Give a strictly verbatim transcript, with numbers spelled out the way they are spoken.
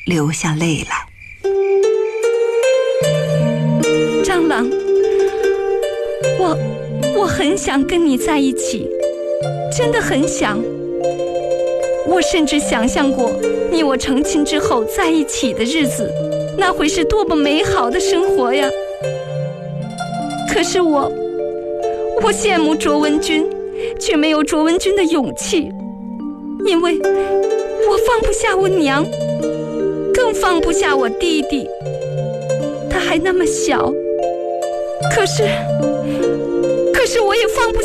流下泪来。 张郎，我我很想跟你在一起，真的很想。我甚至想象过你我成亲之后在一起的日子，那会是多么美好的生活呀。可是我我羡慕卓文君，却没有卓文君的勇气，因为我放不下我娘，更放不下我弟弟，他还那么小。可是可是我也放不下